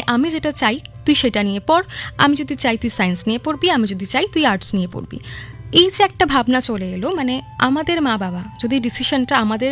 আমি যেটা চাই তুই সেটা নিয়ে পড়, আমি যদি চাই তুই সায়েন্স নিয়ে পড়বি, আমি যদি চাই তুই আর্টস নিয়ে পড়বি। এই যে একটা ভাবনা চলে এলো, মানে আমাদের মা বাবা যদি ডিসিশনটা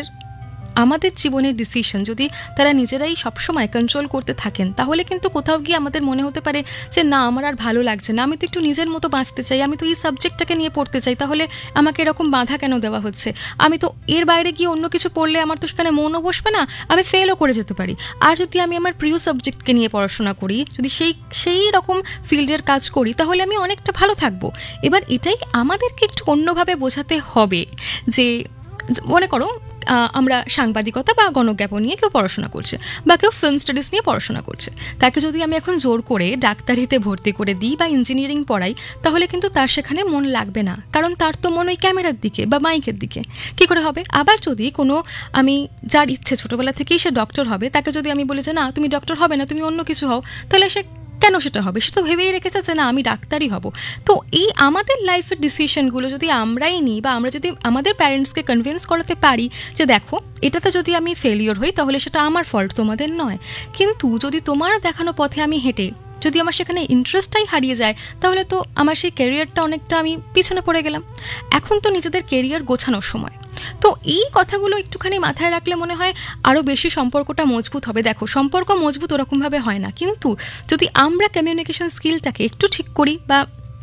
আমাদের জীবনের ডিসিশন যদি তারা নিজেরাই সবসময় কন্ট্রোল করতে থাকেন, তাহলে কিন্তু কোথাও গিয়ে আমাদের মনে হতে পারে যে না, আমার আর ভালো লাগছে না, আমি তো একটু নিজের মতো বাঁচতে চাই, আমি তো এই সাবজেক্টটাকে নিয়ে পড়তে চাই, তাহলে আমাকে এরকম বাধা কেন দেওয়া হচ্ছে? আমি তো এর বাইরে গিয়ে অন্য কিছু পড়লে আমার তো সেখানে মনও বসবে না, আমি ফেলও করে যেতে পারি। আর যদি আমি আমার প্রিয় সাবজেক্টকে নিয়ে পড়াশোনা করি, যদি সেই রকম ফিল্ডের কাজ করি, তাহলে আমি অনেকটা ভালো থাকবো। এবার এটাই আমাদেরকে একটু অন্যভাবে বোঝাতে হবে যে মনে করো আমরা সাংবাদিকতা বা গণজ্ঞাপন নিয়ে কেউ পড়াশোনা করছে, বা কেউ ফিল্ম স্টাডিজ নিয়ে পড়াশোনা করছে, তাকে যদি আমি এখন জোর করে ডাক্তারিতে ভর্তি করে দিই বা ইঞ্জিনিয়ারিং পড়াই, তাহলে কিন্তু তার সেখানে মন লাগবে না, কারণ তার তো মন ওই ক্যামেরার দিকে বা মাইকের দিকে। কী করে হবে? আবার যদি কোনো আমি যার ইচ্ছে ছোটোবেলা থেকেই সে ডক্টর হবে, তাকে যদি আমি বলি যে না তুমি ডক্টর হবে না, তুমি অন্য কিছু হও, তাহলে সে কেন সেটা হবে? সে তো ভেবেই রেখেছে যে না আমি ডাক্তারই হব। তো এই আমাদের লাইফের ডিসিশনগুলো যদি আমরাই নিই, বা আমরা যদি আমাদের প্যারেন্টসকে কনভিন্স করাতে পারি যে দেখো এটাতে যদি আমি ফেলিওর হই তাহলে সেটা আমার ফল্ট, তোমাদের নয়। কিন্তু যদি তোমার দেখানো পথে আমি হেঁটে যদি আমার সেখানে ইন্টারেস্টটাই হারিয়ে যায়, তাহলে তো আমার সেই ক্যারিয়ারটা অনেকটা আমি পিছনে পড়ে গেলাম। এখন তো নিজেদের ক্যারিয়ার গোছানোর সময়। তো এই কথাগুলো একটুখানি মাথায় রাখলে মনে হয় আরও বেশি সম্পর্কটা মজবুত হবে। দেখো সম্পর্ক মজবুত ওরকমভাবে হয় না, কিন্তু যদি আমরা কমিউনিকেশন স্কিলটাকে একটু ঠিক করি বা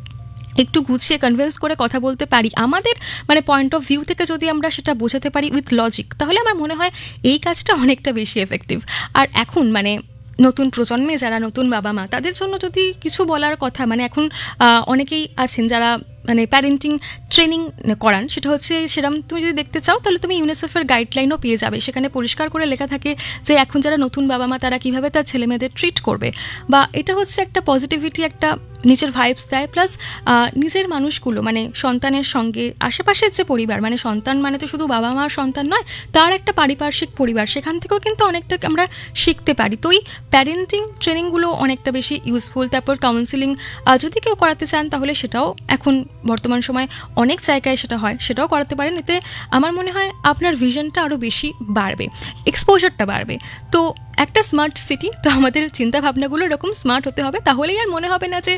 একটু গুছিয়ে কনভিন্স করে কথা বলতে পারি, আমাদের মানে পয়েন্ট অফ ভিউ থেকে যদি আমরা সেটা বোঝাতে পারি উইথ লজিক, তাহলে আমার মনে হয় এই কাজটা অনেকটা বেশি এফেক্টিভ। আর এখন মানে নতুন প্রজন্মে যারা নতুন বাবা মা, তাদের জন্য যদি কিছু বলার কথা, মানে এখন অনেকেই আছেন যারা মানে প্যারেন্টিং ট্রেনিং করান, সেটা হচ্ছে সেরকম তুমি যদি দেখতে চাও তাহলে তুমি ইউনিসেফের গাইডলাইনও পেয়ে যাবে। সেখানে পরিষ্কার করে লেখা থাকে যে এখন যারা নতুন বাবা মা তারা কীভাবে তার ছেলে মেয়েদের ট্রিট করবে, বা এটা হচ্ছে একটা পজিটিভিটি, একটা নিজের ভাইবস দেয়। প্লাস নিজের মানুষগুলো মানে সন্তানের সঙ্গে আশেপাশের যে পরিবার, মানে সন্তান মানে তো শুধু বাবা মার সন্তান নয়, তার একটা পারিপার্শ্বিক পরিবার, সেখান থেকেও কিন্তু অনেকটা আমরা শিখতে পারি। তো এই প্যারেন্টিং ট্রেনিংগুলো অনেকটা বেশি ইউজফুল। তারপর কাউন্সিলিং যদি কেউ করাতে চান তাহলে সেটাও এখন বর্তমান সময় অনেক জায়গায় সেটা হয়, সেটাও করাতে পারেন। এতে আমার মনে হয় আপনার ভিশনটা আরও বেশি বাড়বে, এক্সপোজারটা বাড়বে। তো একটা স্মার্ট সিটি, তো আমাদের চিন্তাভাবনাগুলো এরকম স্মার্ট হতে হবে, তাহলেই আর মনে হবে না যে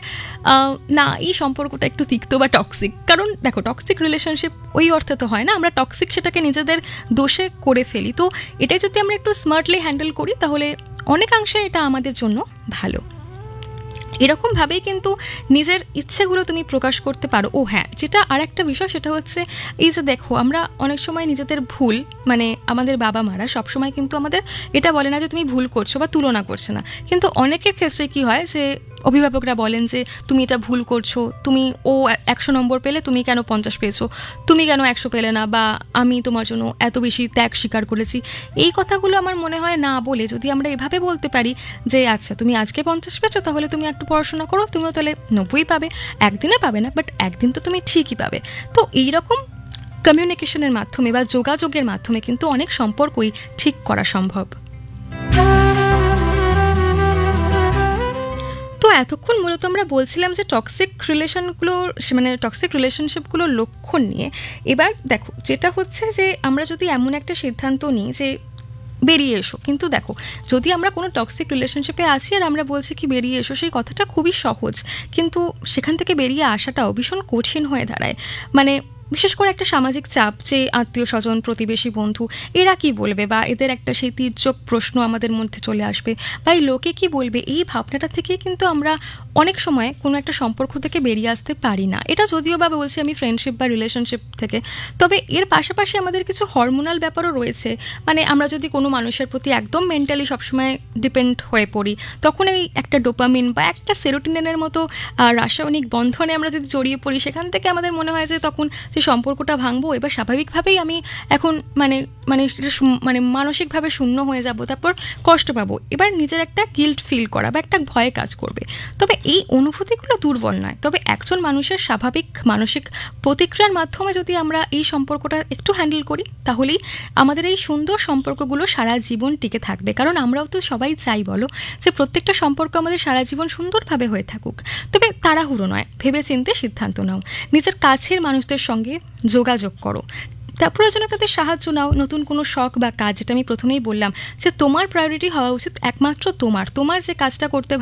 না এই সম্পর্কটা একটু তিক্ত বা টক্সিক। কারণ দেখো টক্সিক রিলেশনশিপ ওই অর্থে তো হয় না, আমরা টক্সিক সেটাকে নিজেদের দোষে করে ফেলি। তো এটাই যদি আমরা একটু স্মার্টলি হ্যান্ডেল করি তাহলে অনেকাংশে এটা আমাদের জন্য ভালো। এরকমভাবেই কিন্তু নিজের ইচ্ছেগুলো তুমি প্রকাশ করতে পারো। ও হ্যাঁ, যেটা আর একটা বিষয় সেটা হচ্ছে এই যে দেখো আমরা অনেক সময় নিজেদের ভুল, মানে আমাদের বাবা মারা সবসময় কিন্তু আমাদের এটা বলে না যে তুমি ভুল করছো বা তুলনা করছে না, কিন্তু অনেকের ক্ষেত্রে কি হয় যে অভিভাবকরা বলেন যে তুমি এটা ভুল করছো, তুমি ও 100 নম্বর পেলে তুমি কেন 50 পেয়েছো, তুমি কেন 100 পেলে না, বা আমি তোমার জন্য এত বেশি ত্যাগ স্বীকার করেছি। এই কথাগুলো আমার মনে হয় না বলে যদি আমরা এভাবে বলতে পারি যে আচ্ছা তুমি আজকে 50 পেয়েছো, তাহলে তুমি একটু পড়াশোনা করো, তুমিও তাহলে 90 পাবে, একদিনে পাবে না বাট একদিন তো তুমি ঠিকই পাবে। তো এইরকম কমিউনিকেশনের মাধ্যমে বা যোগাযোগের মাধ্যমে কিন্তু অনেক সম্পর্কই ঠিক করা সম্ভব। তো এতক্ষণ মূলত আমরা বলছিলাম যে টক্সিক রিলেশনগুলোর মানে টক্সিক রিলেশনশিপগুলোর লক্ষণ নিয়ে। এবার দেখো যেটা হচ্ছে যে আমরা যদি এমন একটা সিদ্ধান্ত নিই যে বেরিয়ে এসো, কিন্তু দেখো যদি আমরা কোনো টক্সিক রিলেশনশিপে আছি আর আমরা বলছি কি বেরিয়ে এসো, সেই কথাটা খুবই সহজ, কিন্তু সেখান থেকে বেরিয়ে আসাটাও ভীষণ কঠিন হয়ে দাঁড়ায়। মানে বিশেষ করে একটা সামাজিক চাপ, যে আত্মীয় স্বজন, প্রতিবেশী, বন্ধু এরা কি বলবে, বা এদের একটা সেই তির্যক প্রশ্ন আমাদের মধ্যে চলে আসবে, বা এই লোকে কি বলবে, এই ভাবনাটা থেকে কিন্তু আমরা অনেক সময় কোনো একটা সম্পর্ক থেকে বেরিয়ে আসতে পারি না। এটা যদিও বা বলছি আমি ফ্রেন্ডশিপ বা রিলেশনশিপ থেকে, তবে এর পাশাপাশি আমাদের কিছু হরমোনাল ব্যাপারও রয়েছে। মানে আমরা যদি কোনো মানুষের প্রতি একদম মেন্টালি সবসময় ডিপেন্ড হয়ে পড়ি, তখন এই একটা ডোপামিন বা একটা সেরোটিনিনের মতো রাসায়নিক বন্ধনে আমরা যদি জড়িয়ে পড়ি, সেখান থেকে আমাদের মনে হয় যে তখন যে সম্পর্কটা ভাঙবো, এবার স্বাভাবিকভাবেই আমি এখন মানে মানে মানে মানসিকভাবে শূন্য হয়ে যাব, তারপর কষ্ট পাবো, এবার নিজের একটা গিল্ট ফিল করা বা একটা ভয় কাজ করবে। তবে এই অনুভূতিগুলো দুর্বল নয়, তবে একজন মানুষের স্বাভাবিক মানসিক প্রতিক্রিয়ার মাধ্যমে যদি আমরা এই সম্পর্কটা একটু হ্যান্ডেল করি, তাহলেই আমাদের এই সুন্দর সম্পর্কগুলো সারা জীবন টিকে থাকবে। কারণ আমরাও তো সবাই চাই বলো যে প্রত্যেকটা সম্পর্ক আমাদের সারা জীবন সুন্দরভাবে হয়ে থাকুক। তবে তাড়াহুড়ো নয়, ভেবে চিন্তে সিদ্ধান্ত নাও, নিজের কাছের মানুষদের সঙ্গে যোগাযোগ করো, তার প্রয়োজনে তাদের সাহায্য নাও। নতুন কোনো শখ বা কাজ, যেটা আমি প্রথমেই বললাম যে তোমার প্রায়োরিটি হওয়া উচিত একমাত্র তোমার যে কাজটা করতে